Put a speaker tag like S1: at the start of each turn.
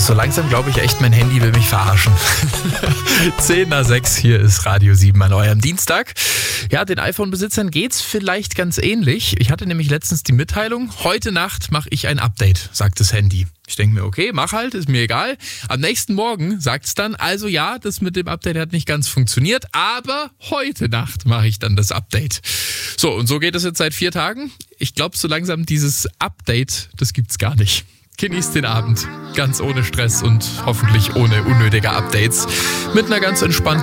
S1: So langsam glaube ich echt, mein Handy will mich verarschen. 10:06, hier ist Radio 7 an eurem Dienstag. Ja, den iPhone-Besitzern geht's vielleicht ganz ähnlich. Ich hatte nämlich letztens die Mitteilung, heute Nacht mache ich ein Update, sagt das Handy. Ich denke mir, okay, mach halt, ist mir egal. Am nächsten Morgen sagt es dann, also ja, das mit dem Update hat nicht ganz funktioniert, aber heute Nacht mache ich dann das Update. So, und so geht es jetzt seit 4 Tagen. Ich glaube, so langsam dieses Update, das gibt's gar nicht. Genießt den Abend, ganz ohne Stress und hoffentlich ohne unnötige Updates. Mit einer ganz entspannten